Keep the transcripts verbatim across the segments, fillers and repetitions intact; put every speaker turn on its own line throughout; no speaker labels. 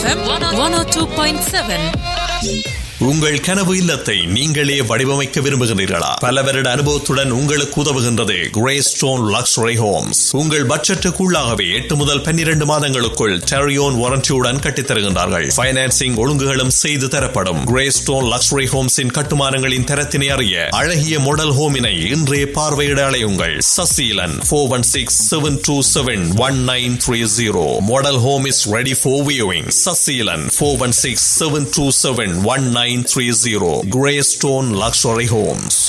FM one oh two point seven.
உங்கள் கனவு இல்லத்தை நீங்களே வடிவமைக்க விரும்புகிறீர்களா? பல வருட அனுபவத்துடன் உங்களுக்கு உதவுகின்றது கிரேஸ்டோன் லக்ஸரி ஹோம்ஸ். உங்கள் பட்ஜெட்டுக்குள்ளாகவே எட்டு முதல் பன்னிரண்டு மாதங்களுக்குள் டெரியோன் வாரண்டியுடன் கட்டித்தருகின்றார்கள். பைனான்சிங் ஒழுங்குகளும் செய்து தரப்படும். கிரேஸ்டோன் லக்ஸரி ஹோம்ஸின் கட்டுமானங்களின் தரத்தினை அறிய அழகிய மாடல் ஹோமினை இன்றே பார்வையிட அலையுங்கள். Saseelan four one six seven two seven one nine three zero. Model home is ready for viewing. Saseelan four one six seven two seven one nine three zero. Greystone Luxury Homes.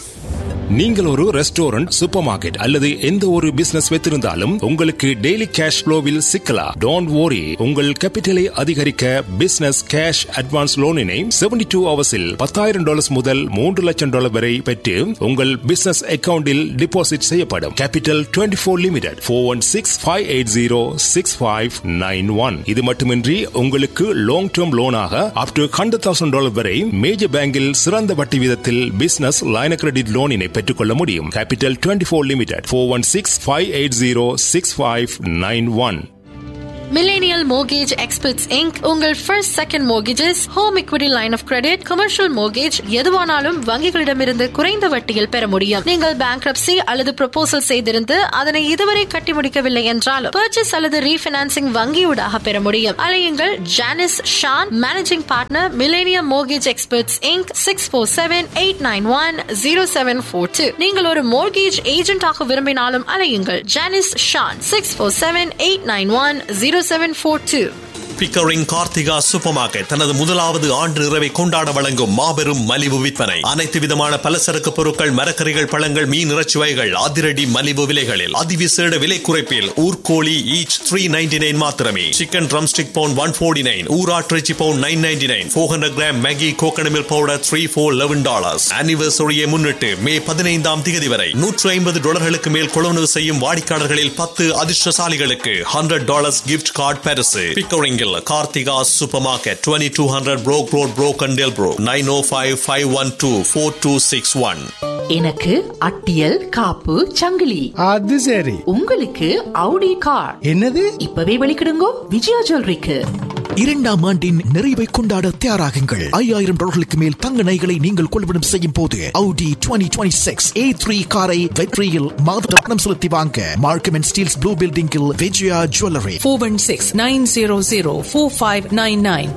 நீங்கள் ஒரு restaurant, super market அல்லது எந்த ஒரு business வைத்திருந்தாலும் உங்களுக்கு daily cash ஃப்ளோவில் சிக்கலாம். Don't worry. உங்கள் கேபிட்டலை அதிகரிக்க business cash advance லோனினை seventy two ஹவர்ஸில் பத்தாயிரம் டாலர்ஸ் முதல் மூன்று லட்சம் டாலர் வரை பெற்று உங்கள் பிசினஸ் அக்கவுண்டில் டிபாசிட் செய்யப்படும். Capital twenty four limited four one six five eight zero six five nine one. இது மட்டுமின்றி உங்களுக்கு long term லோனாக up to hundred thousand dollar வரை மேஜர் பேங்கில் சிறந்த வட்டி வீதத்தில் பிசினஸ் லைன் கிரெடிட் லோனினை பெற்றுக்கொள்ள முடியும். Capital twenty four limited four one six five eight zero six five nine one.
Millennial Mortgage Experts Incorporated உங்கள் first second mortgages, home equity line of credit, commercial mortgage எதுவானாலும் வங்கிகளிடமிருந்து குறைந்த வட்டியில் பெற முடியும். நீங்கள் bankruptcy அல்லது proposal செய்திருந்து அதனை இதுவரை கட்டி முடிக்கவில்லை என்றாலும் purchase அல்லது refinancing வங்கியூடாக பெற முடியும். அலையுங்கள் Janice Shawn, managing partner, Millennium Mortgage Experts Incorporated six four seven eight nine one zero seven four two. நீங்கள் ஒரு mortgage agent ஆக விரும்பினாலும் அலையுங்கள் Janice Shawn six four seven eight nine one zero seven four two.
Pickering Karthika super market தனது முதலாவது ஆண்டு இரவை கொண்டாட வழங்கும் மாபெரும் மலிவு விற்பனை. அனைத்து விதமான பலசரக்கு பொருட்கள், மரக்கறிகள், பழங்கள், மீன், இறைச்சி வகைகள் அதிரடி மலிவு விலைகளில் அதிவிசேட விலை குறைப்பில். ஊர்கோழி ஈச் த்ரீ நைன்டி நைன் மாத்திரமே. Chicken drum stick bound one forty nine. ஊராட்டிறைச்சி bound nine ninety nine. Four hundred gram Maggi coconut milk powder three four eleven dollars. ஆனிவர்சரியை முன்னிட்டு மே பதினைந்தாம் தேதி வரை நூற்று ஐம்பது டாலர்களுக்கு மேல் கொள்வனவு செய்யும் வாடிக்கையாளர்களில் பத்து அதிர்ஷ்டசாலிகளுக்கு ஹண்ட்ரட் டாலர்ஸ் கிஃப்ட் கார்டு பரிசு. Pickering Karthika Supermarket, twenty-two hundred Broke Road, Broken Delbro, nine oh five, five one two, four two six one.
எனக்கு அட்டியல் காப்பு சங்கிலி.
அது சரி.
உங்களுக்கு Audi கார்.
என்னது?
இப்பவே வெளிக்கிடுங்கோ விஜயா ஜுவல்லரிக்கு.
இரண்டாம் ஆண்டின் நிறைவை கொண்டாட தயாராகுங்கள். ஐயாயிரம் டாலர்களுக்கு மேல் தங்க நகைகளை நீங்கள் கொள்வனம் செய்யும் போது Audi twenty twenty-six A three காரை வெற்றியில் மாத பணம் செலுத்தி வாங்க மார்க்கம் அண்ட் ஸ்டீல்ஸ் ப்ளூ பில்டிங்கில் Vijaya jewellery
four one six nine zero zero four five nine nine.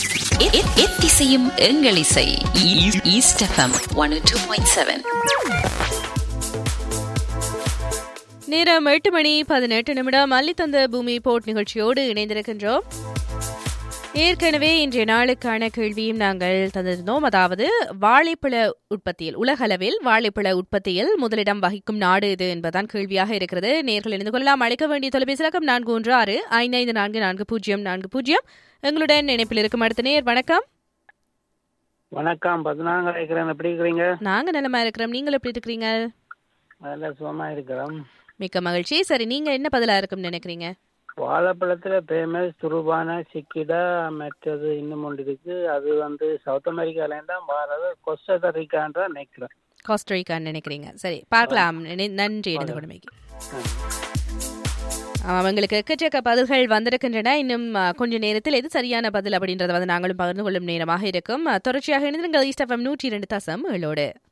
எத்திசையும் எங்கள் இசை east FM one oh two point seven.
நேரம் எட்டு மணி பதினெட்டு நிமிடம். அள்ளித்தந்த பூமி போட் நிகழ்ச்சியோடு இணைந்திருக்கின்றோம். ஏற்கனவே இன்றைய நாளுக்கான கேள்வியும் நாங்கள் தந்திருந்தோம். அதாவது வாழைப்பழ உற்பத்தியில், உலகளவில் வாழைப்பழ உற்பத்தியில் முதலிடம் வகிக்கும் நாடு இது என்பதுதான் கேள்வியாக இருக்கிறது. நேர்கள் இணைந்து கொள்ளலாம். அழைக்க வேண்டிய தொலைபேசி இலக்கம் நான்கு ஒன்று ஆறு ஐந்து ஐந்து நான்கு நான்கு பூஜ்ஜியம் நான்கு பூஜ்ஜியம். எங்களுடன் இணைப்பில் இருக்கும் அடுத்த நேர். வணக்கம்.
வணக்கம். பதினாங்க இருக்கிறேன். எப்படி இருக்கிறீங்க?
நாங்க நலமா இருக்கிறோம். நீங்கள் எப்படி இருக்கிறீங்க?
நல்ல சுகமா இருக்கிறோம்.
மிக்க மகிழ்ச்சி. சரி, நீங்க என்ன பதிலா இருக்கும்னு நினைக்கிறீங்க?
வாழைப்பழத்துல ஃபேமஸ் துருபான சிக்கிடா, மற்றது இன்னும் ஒன்று இருக்கு. அது வந்து சவுத் அமெரிக்கால தான் வர்றது. கொஸ்டரிக்கான்ற நினைக்கிறேன்.
கோஸ்டரிக்கான்னு நினைக்கிறீங்க. சரி, பார்க்கலாம். நன்றி இணைந்த கொடுமைக்கு. அவங்களுக்கு எக்கச்சக்க பதில்கள் வந்திருக்கின்றன. இன்னும் கொஞ்ச நேரத்தில் எது சரியான பதில் அப்படின்றத வந்து நாங்களும் பகிர்ந்து கொள்ளும் நேரமாக இருக்கும். தொடர்ச்சியாக இணைந்திருங்கள் ஈஸ்ட் எஃப்எம் நூற்றி இரண்டு தசம் ஏழோடு.